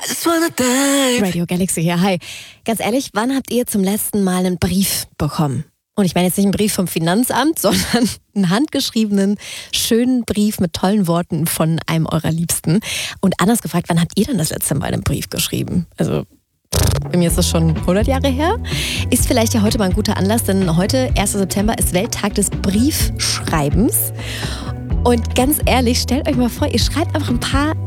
Radio Galaxy hier, hi. Ganz ehrlich, wann habt ihr zum letzten Mal einen Brief bekommen? Und ich meine jetzt nicht einen Brief vom Finanzamt, sondern einen handgeschriebenen, schönen Brief mit tollen Worten von einem eurer Liebsten. Und anders gefragt, wann habt ihr denn das letzte Mal einen Brief geschrieben? Also, bei mir ist das schon 100 Jahre her. Ist vielleicht ja heute mal ein guter Anlass, denn heute, 1. September, ist Welttag des Briefschreibens. Und ganz ehrlich, stellt euch mal vor, ihr schreibt einfach ein paar